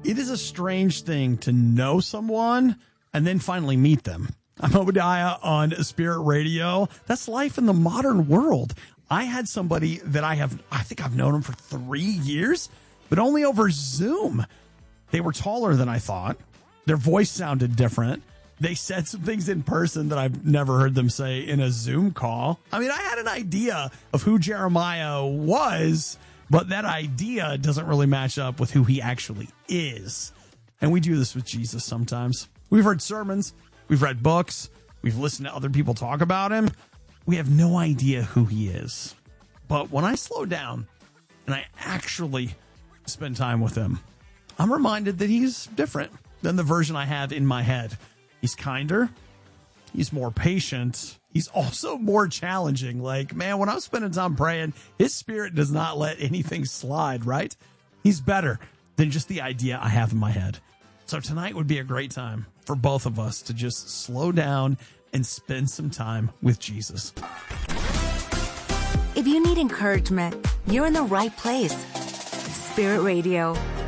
It is a strange thing to know someone and then finally meet them. I'm Obadiah on Spirit Radio. That's life in the modern world. I had somebody that I think I've known him for 3 years, but only over Zoom. They were taller than I thought. Their voice sounded different. They said some things in person that I've never heard them say in a Zoom call. I mean, I had an idea of who Jeremiah was, but that idea doesn't really match up with who he actually is. And we do this with Jesus sometimes. We've heard sermons, we've read books, we've listened to other people talk about him. We have no idea who he is. But when I slow down and I actually spend time with him, I'm reminded that he's different than the version I have in my head. He's kinder. He's more patient. He's also more challenging. Like, man, when I'm spending time praying, his spirit does not let anything slide, right? He's better than just the idea I have in my head. So tonight would be a great time for both of us to just slow down and spend some time with Jesus. If you need encouragement, you're in the right place. Spirit Radio.